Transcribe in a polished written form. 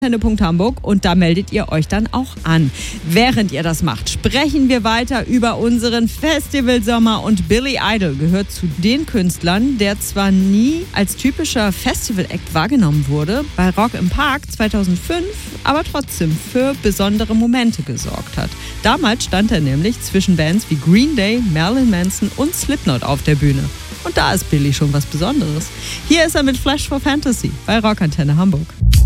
Hamburg und da meldet ihr euch dann auch an. Während ihr das macht, sprechen wir weiter über unseren Festivalsommer und Billy Idol gehört zu den Künstlern, der zwar nie als typischer Festival-Act wahrgenommen wurde, bei Rock im Park 2005 aber trotzdem für besondere Momente gesorgt hat. Damals stand er nämlich zwischen Bands wie Green Day, Marilyn Manson und Slipknot auf der Bühne. Und da ist Billy schon was Besonderes. Hier ist er mit Flash for Fantasy bei Rockantenne Hamburg.